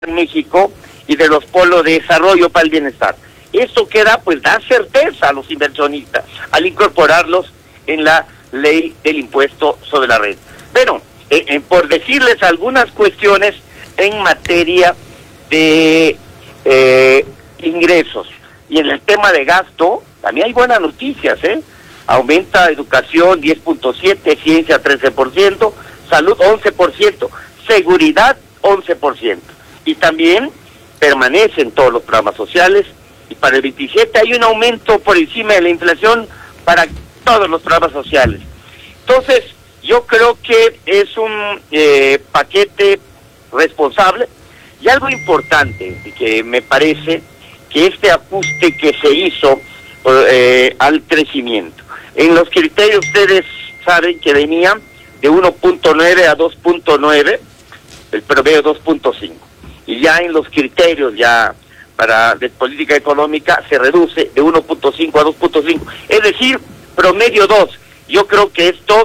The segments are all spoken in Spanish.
México y de los polos de desarrollo para el bienestar. Esto pues da certeza a los inversionistas al incorporarlos en la ley del impuesto sobre la renta. Bueno, por decirles algunas cuestiones en materia de ingresos y en el tema de gasto, también hay buenas noticias, Aumenta educación 10.7%, ciencia 13%, salud 11%, seguridad 11%. Y también permanecen todos los programas sociales, y para el 27 hay un aumento por encima de la inflación para todos los programas sociales. Entonces, yo creo que es un paquete responsable, y algo importante que me parece que este ajuste que se hizo al crecimiento. En los criterios ustedes saben que venían de 1.9 a 2.9, el promedio 2.5. Y ya en los criterios de política económica se reduce de 1.5 a 2.5, es decir, promedio 2. Yo creo que esto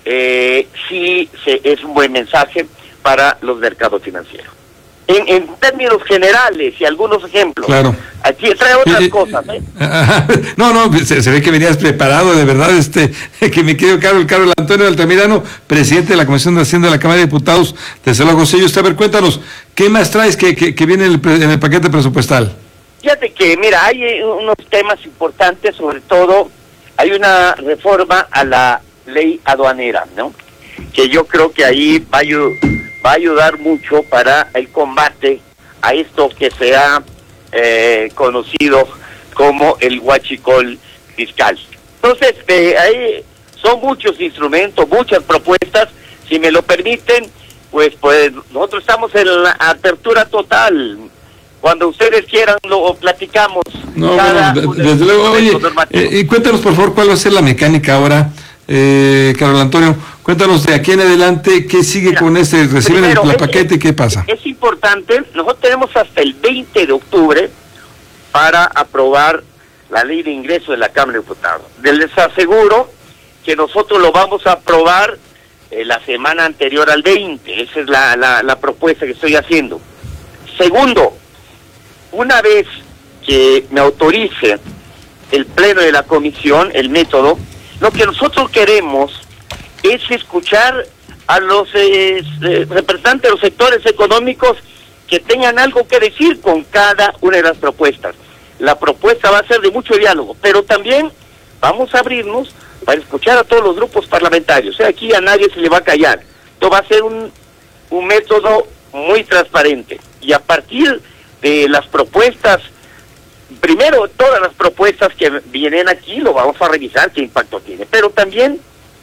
es un buen mensaje para los mercados financieros. En términos generales y algunos ejemplos. Claro. Aquí trae otras cosas. No, se ve que venías preparado, de verdad, que mi querido Carlos Antonio Altamirano, presidente de la Comisión de Hacienda de la Cámara de Diputados, te saludo con sello. A ver, cuéntanos, ¿qué más traes que viene en el paquete presupuestal? Fíjate que, mira, hay unos temas importantes, sobre todo, hay una reforma a la ley aduanera, ¿no? Que yo creo que ahí va a ayudar mucho para el combate a esto que se ha conocido como el huachicol fiscal. Entonces, ahí son muchos instrumentos, muchas propuestas. Si me lo permiten, pues nosotros estamos en la apertura total. Cuando ustedes quieran lo platicamos. No, desde luego. Oye, cuéntanos por favor cuál va a ser la mecánica ahora, Carlos Antonio. Cuéntanos de aquí en adelante, ¿qué sigue con reciben el paquete y qué pasa? Es importante, nosotros tenemos hasta el 20 de octubre para aprobar la ley de ingreso de la Cámara de Diputados. Les aseguro que nosotros lo vamos a aprobar la semana anterior al 20, esa es la propuesta que estoy haciendo. Segundo, una vez que me autorice el pleno de la comisión, el método, lo que nosotros queremos es escuchar a los representantes de los sectores económicos que tengan algo que decir con cada una de las propuestas. La propuesta va a ser de mucho diálogo, pero también vamos a abrirnos para escuchar a todos los grupos parlamentarios. Aquí a nadie se le va a callar. Esto va a ser un método muy transparente. Y a partir de las propuestas, primero todas las propuestas que vienen aquí, lo vamos a revisar qué impacto tiene, pero también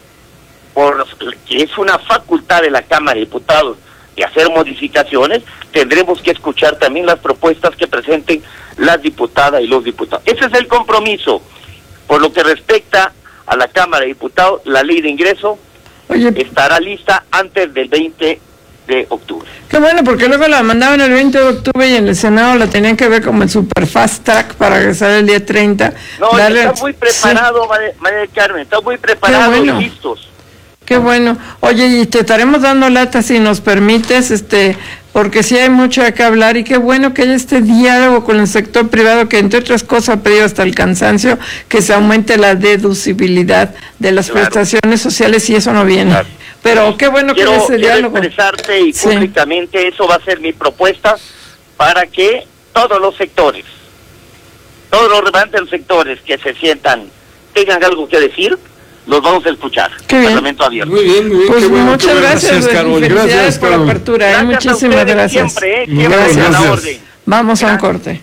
que es una facultad de la Cámara de Diputados de hacer modificaciones, tendremos que escuchar también las propuestas que presenten las diputadas y los diputados. Ese es el compromiso. Por lo que respecta a la Cámara de Diputados, la ley de ingreso estará lista antes del 20 de octubre. Qué bueno, porque luego la mandaban el 20 de octubre y en el Senado la tenían que ver como el super fast track para regresar el día 30. No, está muy preparado, sí. María del Carmen, está muy preparado y listos. Qué bueno. Oye, y te estaremos dando lata si nos permites, porque sí hay mucho de qué hablar, y qué bueno que haya este diálogo con el sector privado, que entre otras cosas ha pedido hasta el cansancio que se aumente la deducibilidad de las prestaciones sociales, y eso no viene. Claro. Pero qué bueno que haya ese diálogo. Quiero expresarte y públicamente, eso va a ser mi propuesta para que todos los sectores, todos los representantes de los sectores que se sientan, tengan algo que decir, los vamos a escuchar. Parlamento abierto. Muy bien. Pues muchas gracias, Carol. Gracias por la apertura. Muchísimas gracias. Siempre a la orden. Vamos a un corte.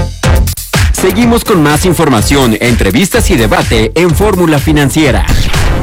Seguimos con más información, entrevistas y debate en Fórmula Financiera.